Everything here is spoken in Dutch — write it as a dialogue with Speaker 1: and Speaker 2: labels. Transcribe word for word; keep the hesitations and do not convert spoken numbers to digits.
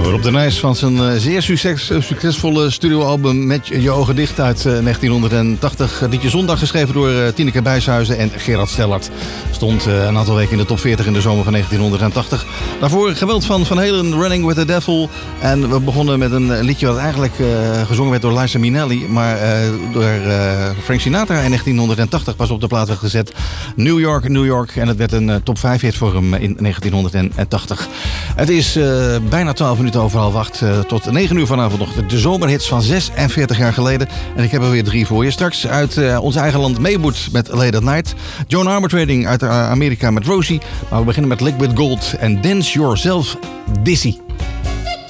Speaker 1: Rob de Nijs van zijn zeer succes, succesvolle studioalbum Met je ogen dicht uit negentienhonderdtachtig. Liedje Zondag, geschreven door Tineke Bijshuizen en Gerard Stellert. Stond een aantal weken in de top veertig in de zomer van negentienhonderdtachtig. Daarvoor geweld van Van Halen, Running with the Devil. En we begonnen met een liedje dat eigenlijk uh, gezongen werd door Liza Minnelli, maar uh, door uh, Frank Sinatra in negentienhonderdtachtig pas op de plaat werd gezet. New York, New York. En het werd een uh, top vijf hit voor hem in negentienhonderdtachtig. Het is uh, bijna twaalf minuten over half acht. Uh, tot negen uur vanavond nog de zomerhits van zesenveertig jaar geleden. En ik heb er weer drie voor je. Straks uit uh, ons eigen land Maywood met Late at Night. Joan Armatrading uit uh, Amerika met Rosie. Maar we beginnen met Liquid Gold en Dance Yourself Dizzy.